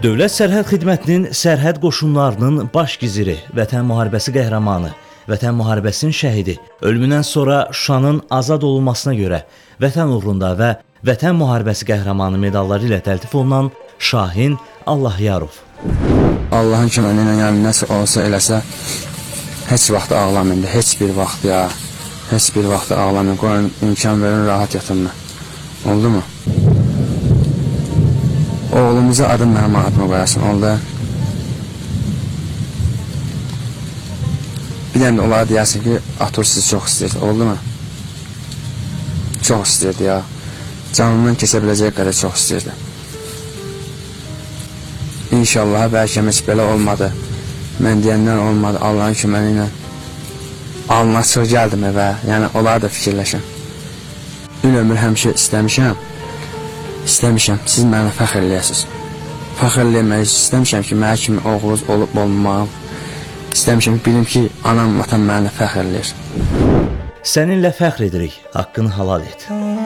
Dövlət Sərhəd Xidmətinin sərhəd qoşunlarının baş giziri, Vətən müharibəsi qəhrəmanı, Vətən müharibəsinin şəhidi, ölümündən sonra Şuşanın azad olunmasına görə Vətən uğrunda və Vətən müharibəsi qəhrəmanı medalları ilə təltif olunan Şahin Allahyarov. Allahın köməyi ilə yəni nəsə olsa eləsə, heç vaxt ağlamayın, heç bir vaxt ya, heç bir vaxt ağlamayın, qoyun, imkan verin, rahat yatın. Oldu mu? Oğlumuza adım mənim adıma qoyasın, oldu. Bir dənə də onlara deyərsin ki, Atur sizi çox istəyirdi, oldu mu? Çox istəyirdi ya. Canından kesə biləcək qədər çox istəyirdi. İnşallah bəlkə heç belə olmadı. Mən deyəndən olmadı, Allahın köməyi ilə. Alnına çıx gəldim evə, yəni onları da fikirləşəm. Bir ömür həmişə istəmişəm, siz mənə fəxr eləyəsiniz. Fəxr eləmək istəmişəm ki, mənə kimi oğlunuz olub olmam. İstəmişəm ki, bilim ki, anam, atam mənə fəxr eləyir. Səninlə fəxr edirik, haqqını halal et.